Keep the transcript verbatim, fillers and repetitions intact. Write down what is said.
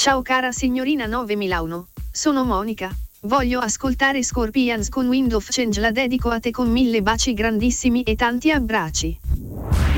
Ciao cara signorina novemilauno, sono Monica. Voglio ascoltare Scorpions con Wind of Change, la dedico a te con mille baci grandissimi e tanti abbracci.